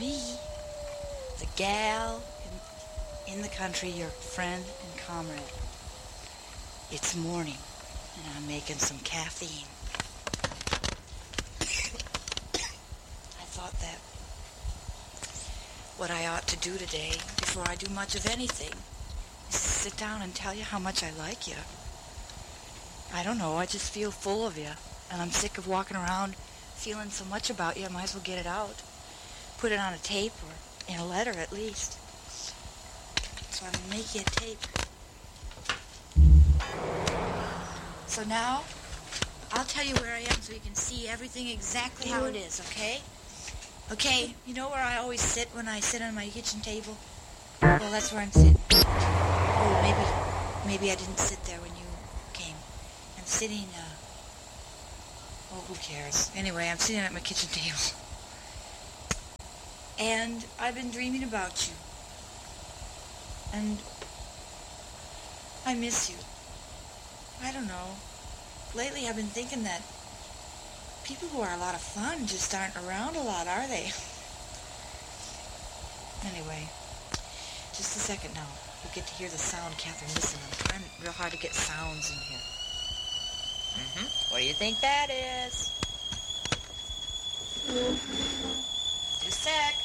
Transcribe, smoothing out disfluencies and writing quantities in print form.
me, the gal in the country, your friend and comrade. It's morning, and I'm making some caffeine. I thought that what I ought to do today, before I do much of anything, is to sit down and tell you how much I like you. I don't know, I just feel full of you, and I'm sick of walking around feeling so much about you. I might as well get it out. Put it on a tape, or in a letter at least. So I'm going to make you a tape. So now, I'll tell you where I am so you can see everything exactly how it is, okay? Okay, you know where I always sit when I sit on my kitchen table? Well, that's where I'm sitting. Oh, maybe I didn't sit there when you came. I'm sitting, who cares? Anyway, I'm sitting at my kitchen table. And I've been dreaming about you. And I miss you. I don't know. Lately I've been thinking that people who are a lot of fun just aren't around a lot, are they? Anyway, just a second now. You'll get to hear the sound. Catherine, listen, I'm trying real hard to get sounds in here. What do you think that is? Just a sec.